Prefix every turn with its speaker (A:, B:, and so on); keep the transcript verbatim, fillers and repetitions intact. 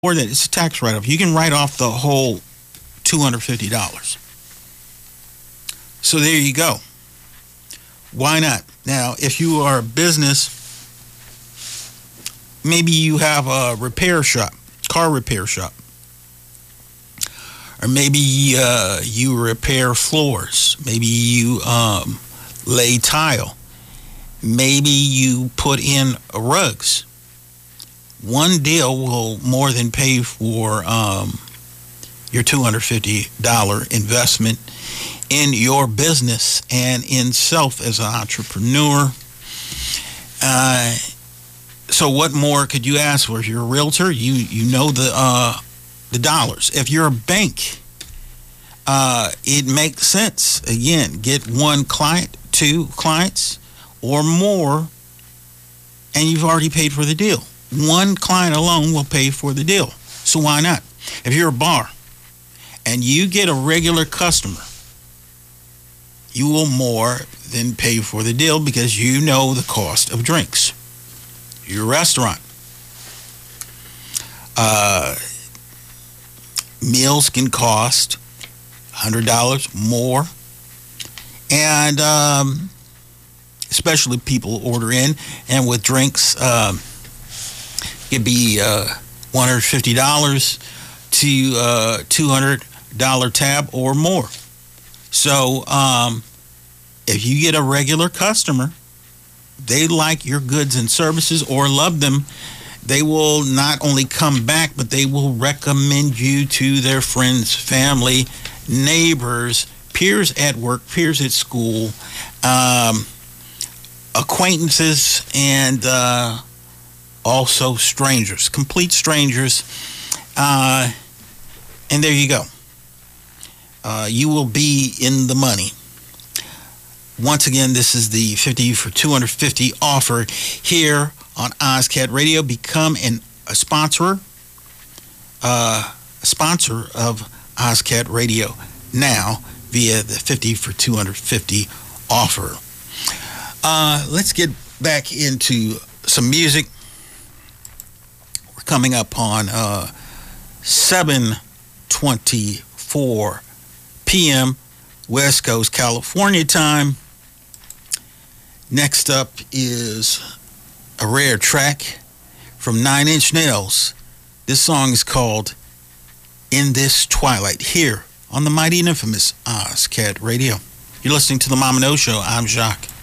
A: Or that it's a tax write-off. You can write off the whole two hundred fifty dollars. So there you go. Why not? Now, if you are a business, maybe you have a repair shop, car repair shop. Or maybe uh, you repair floors. Maybe you um, lay tile. Maybe you put in rugs. One deal will more than pay for um, your two hundred fifty dollars investment in your business and in self as an entrepreneur. Uh, so what more could you ask for? If you're a realtor, you, you know the, uh, the dollars. If you're a bank, uh, it makes sense. Again, get one client, two clients, or more, and you've already paid for the deal. One client alone will pay for the deal. So why not? If you're a bar and you get a regular customer, you will more than pay for the deal because you know the cost of drinks. Your restaurant. Uh, meals can cost one hundred dollars more. And um, especially people order in. And with drinks, um, it'd be uh, one hundred fifty dollars to uh, two hundred dollars tab or more. So um, if you get a regular customer, they like your goods and services or love them, they will not only come back, but they will recommend you to their friends, family, neighbors, peers at work, peers at school, um, acquaintances, and uh, also strangers, complete strangers. Uh, and there you go. Uh, you will be in the money. Once again, this is the fifty for two hundred fifty offer here on OzCat Radio. Become an, a sponsor, uh, a sponsor of OzCat Radio now via the fifty for two hundred fifty offer. Uh, let's get back into some music. We're coming up on uh, seven twenty-four p.m. West Coast, California time. Next up is a rare track from Nine Inch Nails. This song is called In This Twilight, here on the mighty and infamous OzCat Radio. You're listening to the Mom and O Show. I'm Jacques.